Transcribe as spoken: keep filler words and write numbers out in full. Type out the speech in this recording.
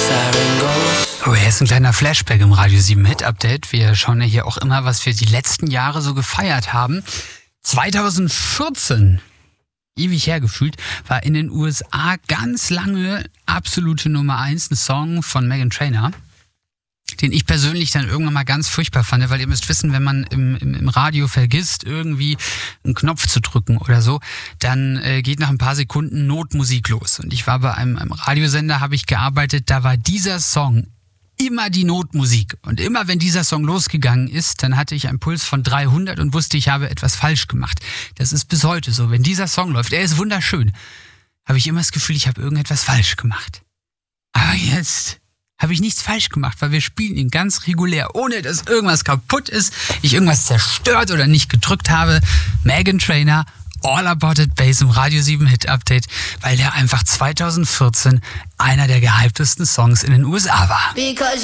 Oh, hier ist ein kleiner Flashback im Radio sieben Hit Update. Wir schauen ja hier auch immer, was wir die letzten Jahre so gefeiert haben. zweitausendvierzehn, ewig hergefühlt, war in den U S A ganz lange absolute Nummer eins, ein Song von Meghan Trainor, den ich persönlich dann irgendwann mal ganz furchtbar fand, weil ihr müsst wissen, wenn man im, im, im Radio vergisst, irgendwie einen Knopf zu drücken oder so, dann äh, geht nach ein paar Sekunden Notmusik los. Und ich war bei einem, einem Radiosender, habe ich gearbeitet, da war dieser Song immer die Notmusik. Und immer wenn dieser Song losgegangen ist, dann hatte ich einen Puls von dreihundert und wusste, ich habe etwas falsch gemacht. Das ist bis heute so. Wenn dieser Song läuft, er ist wunderschön, habe ich immer das Gefühl, ich habe irgendetwas falsch gemacht. Aber jetzt habe ich nichts falsch gemacht, weil wir spielen ihn ganz regulär, ohne dass irgendwas kaputt ist, ich irgendwas zerstört oder nicht gedrückt habe. Meghan Trainor, All About That Bass im Radio sieben Hit Update, weil der einfach zweitausendvierzehn einer der gehyptesten Songs in den U S A war. Because